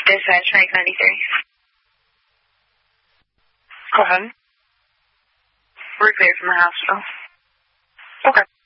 Dispatch, Rank 93. Go ahead. We're clear from the hospital. Okay.